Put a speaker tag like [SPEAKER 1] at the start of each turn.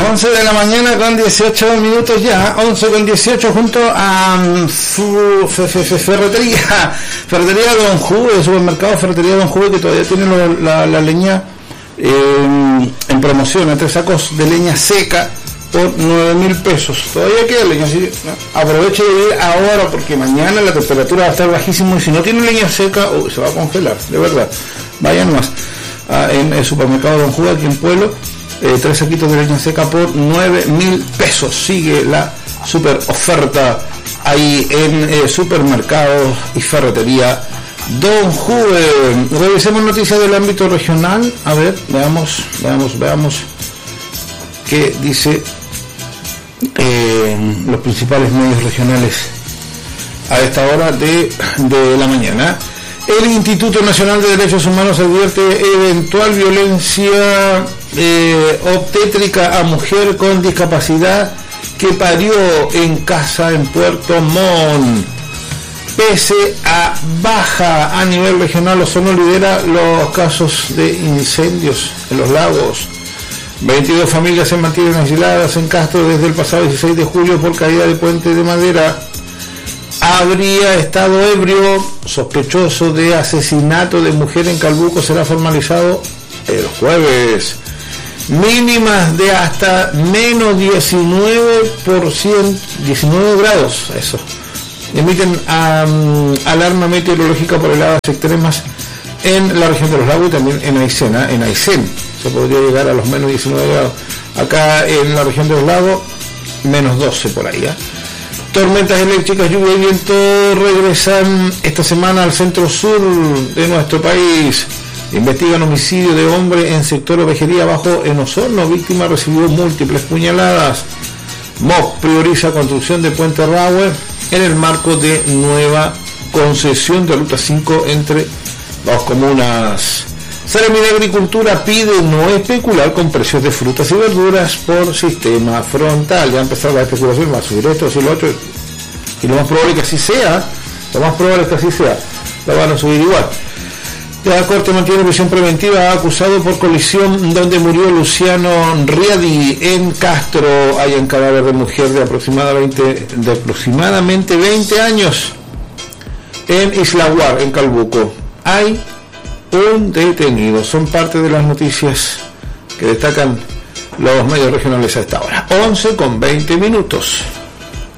[SPEAKER 1] 11 de la mañana con 18 minutos ya, 11 con 18 junto a Ferretería Don Juve, supermercado Ferretería Don Juve, que todavía tiene la leña en promoción, 3 sacos de leña seca por 9.000 pesos. Todavía queda leña, así aproveche de ir ahora porque mañana la temperatura va a estar bajísima y si no tiene leña seca se va a congelar, de verdad. Vaya nomás en el supermercado Don Juve aquí en Pueblo. 3 saquitos de leña seca por 9.000 pesos. Sigue la super oferta ahí en supermercados y ferretería Don Juve. Revisemos noticias del ámbito regional. A ver, veamos qué dice los principales medios regionales a esta hora de la mañana. El Instituto Nacional de Derechos Humanos advierte eventual violencia obstétrica a mujer con discapacidad que parió en casa en Puerto Montt. Pese a baja a nivel regional, Osorno lidera los casos de incendios en los lagos. 22 familias se mantienen aisladas en Castro desde el pasado 16 de julio por caída de puente de madera. Habría estado ebrio, sospechoso de asesinato de mujer en Calbuco, será formalizado el jueves. Mínimas de hasta menos 19 grados, eso. Emiten alarma meteorológica por heladas extremas en la región de los lagos y también en Aysén. Se podría llegar a los menos 19 grados. Acá en la región de los lagos, menos 12 por ahí, ¿eh? Tormentas eléctricas, lluvia y viento regresan esta semana al centro sur de nuestro país. Investigan homicidio de hombre en sector Ovejería Bajo en Osorno. Víctima recibió múltiples puñaladas. MOC prioriza construcción de Puente Rahue en el marco de nueva concesión de Ruta 5 entre dos comunas. Seremi de Agricultura pide no especular con precios de frutas y verduras por sistema frontal. Ya empezaron la especulación, va a subir esto, así lo otro, y lo más probable es que así sea, lo van a subir igual. La Corte mantiene prisión preventiva acusado por colisión donde murió Luciano Riadi en Castro. Hay un cadáver de mujer de aproximadamente 20 años en Islaguar, en Calbuco. Hay un detenido. Son parte de las noticias que destacan los medios regionales a esta hora. 11 con 20 minutos.